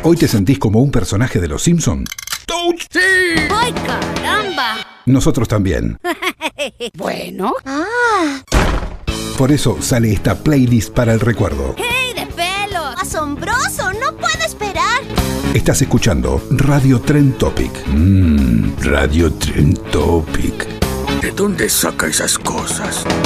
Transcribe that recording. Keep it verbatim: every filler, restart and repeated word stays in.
¿Hoy te sentís como un personaje de Los Simpson? ¡Touch! ¡Sí! ¡Ay, caramba! Nosotros también. Bueno. Ah. Por eso sale esta playlist para el recuerdo. ¡Hey, de pelos! ¡Asombroso! ¡No puedo esperar! Estás escuchando Radio Trend Topic. Mmm, Radio Trend Topic. ¿De dónde saca esas cosas?